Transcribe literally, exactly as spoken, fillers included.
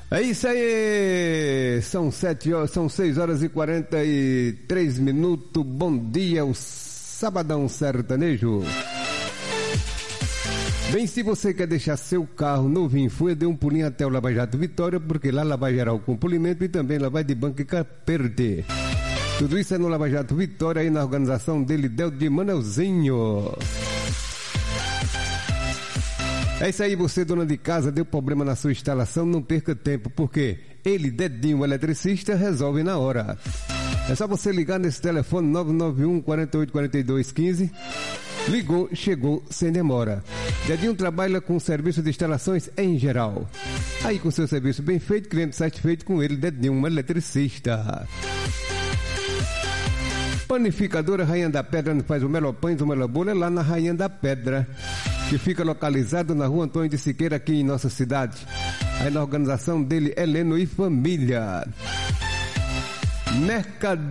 É isso aí, são sete horas, são seis horas e quarenta e três minutos. Bom dia, o Sabadão Sertanejo. Bem, se você quer deixar seu carro novinho, foi, dê um pulinho até o Lava Jato Vitória, porque lá Lava Geral com polimento e também lavagem de banco e caperde. Tudo isso é no Lava Jato Vitória, aí na organização dele, Del de Manelzinho. É isso aí, você, dona de casa, deu problema na sua instalação, não perca tempo, porque ele, Dedinho, eletricista, resolve na hora. É só você ligar nesse telefone nove nove um, quatro oito quatro dois, um cinco. Ligou, chegou, sem demora. Dedinho trabalha com serviço de instalações em geral. Aí, com seu serviço bem feito, cliente satisfeito com ele, Dedinho, um eletricista. Panificadora Rainha da Pedra, onde faz o melhor pães, o melhor bolo, é lá na Rainha da Pedra, que fica localizado na rua Antônio de Siqueira, aqui em nossa cidade. Aí na organização dele, Heleno e Família. Mercado